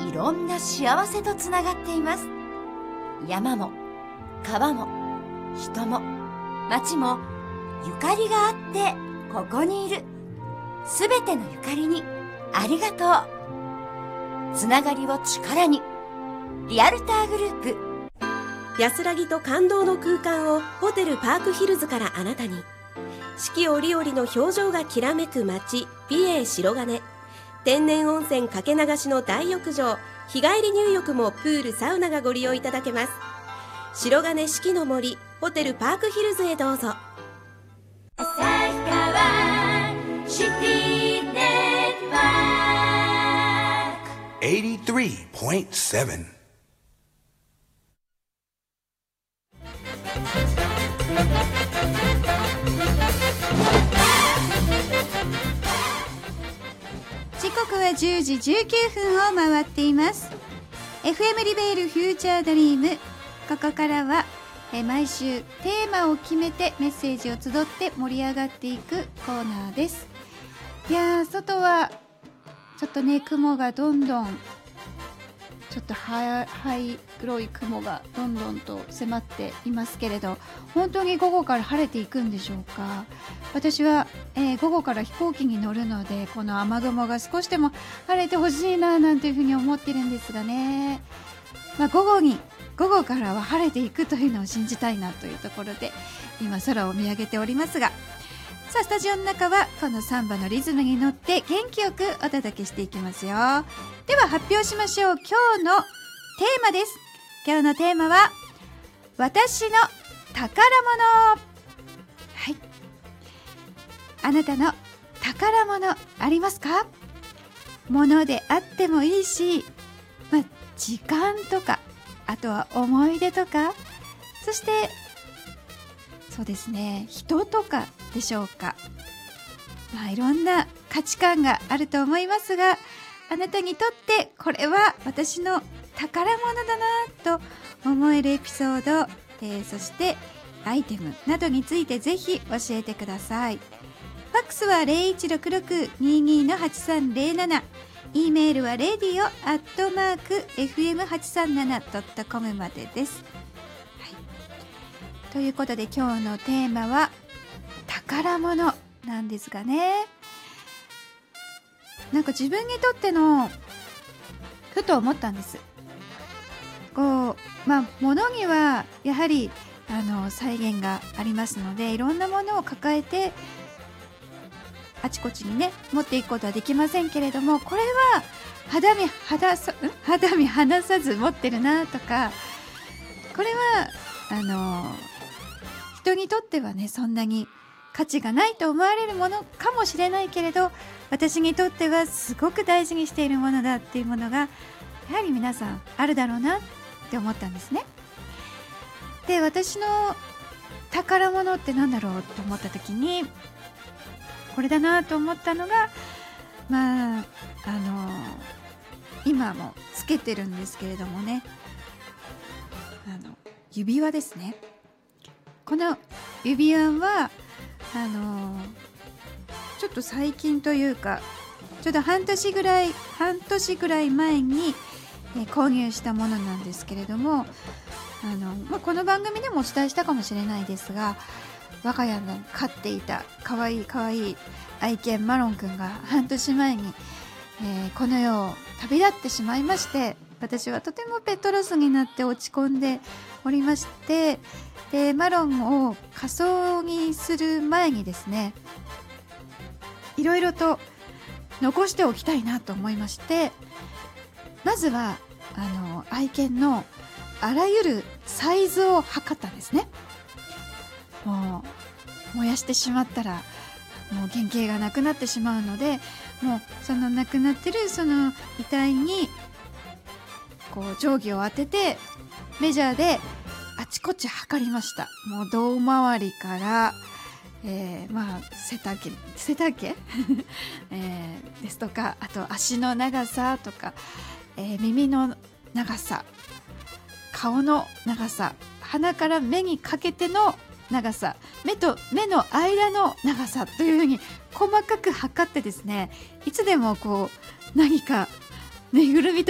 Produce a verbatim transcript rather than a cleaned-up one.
いろんな幸せとつながっています。山も川も人も町もゆかりがあってここにいる。すべてのゆかりにありがとう。つながりを力に、リアルターグループ。 安らぎと感動の空間をホテルパークヒルズからあなたに。四季折々の表情がきらめく街、美瑛白金。天然温泉かけ流しの大浴場、日帰り入浴もプールサウナがご利用いただけます。白金四季の森ホテルパークヒルズへどうぞ。 旭川シティネットワークエイティスリーポイントセブン。 時刻はじゅうじじゅうきゅうふんを回っています。 エフエム リベールフューチャードリーム。ここからはえ毎週テーマを決めてメッセージを集って盛り上がっていくコーナーです。いやー、外はちょっとね、雲がどんどんちょっと灰黒い雲がどんどんと迫っていますけれど、本当に午後から晴れていくんでしょうか。私は、えー、午後から飛行機に乗るので、この雨雲が少しでも晴れてほしいななんていうふうに思ってるんですがね、まあ、午後に午後からは晴れていくというのを信じたいなというところで今空を見上げておりますが、さあスタジオの中はこのサンバのリズムに乗って元気よくお届けしていきますよ。では発表しましょう。今日のテーマです。今日のテーマは私の宝物。はい、あなたの宝物ありますか？物であってもいいし、まあ、時間とか、あとは思い出とか、そしてそうですね、人とかでしょうか。まあ、いろんな価値観があると思いますが、あなたにとってこれは私の宝物だなと思えるエピソード、えー、そしてアイテムなどについてぜひ教えてください。ファックスは ゼロいちろくろくににのはちさんゼロなな、 E メールは レディオ アットマーク エフエムはちさんなな ドットコム までです。はい、ということで今日のテーマは宝物なんですがね、なんか自分にとってのふと思ったんです。こう、まあ物にはやはりあの再現がありますので、いろんなものを抱えてあちこちにね持っていくことはできませんけれども、これは肌身肌さ肌身離さず持ってるなとか、これはあの人にとってはねそんなに価値がないと思われるものかもしれないけれど、私にとってはすごく大事にしているものだっていうものがやはり皆さんあるだろうなって思ったんですね。で、私の宝物って何だろうと思った時にこれだなと思ったのが、まああの今もつけてるんですけれどもね、あの指輪ですね。この指輪はあのちょっと最近というかちょっと半年ぐらい半年ぐらい前に、えー、購入したものなんですけれども、あの、まあ、この番組でもお伝えしたかもしれないですが、我が家の飼っていたかわいいかわいい愛犬マロンくんが半年前に、えー、この世を旅立ってしまいまして、私はとてもペットロスになって落ち込んでおりまして、でマロンを火葬にする前にですね、いろいろと残しておきたいなと思いまして、まずはあの愛犬のあらゆるサイズを測ったんですね。もう燃やしてしまったらもう原型がなくなってしまうので、もうそのなくなってるその遺体にこう定規を当ててメジャーであちこち測りました。もう胴回りから、えー、まあ背丈背丈、えー、ですとか、あと足の長さとか、えー、耳の長さ、顔の長さ、鼻から目にかけての長さ、目と目の間の長さというふうに細かく測ってですね、いつでもこう何かぬいぐるみと